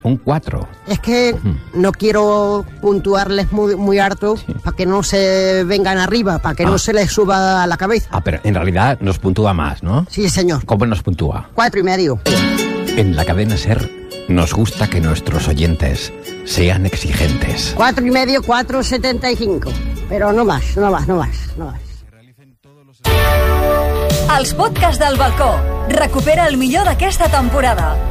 Un 4. Es que no quiero puntuarles muy harto para que no se vengan arriba, para que no se les suba a la cabeza. Pero en realidad nos puntúa más, ¿no? Sí, señor. ¿Cómo nos puntúa? 4,5. En la cadena SER nos gusta que nuestros oyentes sean exigentes. 4,5, 4,75. Pero no más. Els podcasts del balcó. Recupera el millor d'aquesta temporada.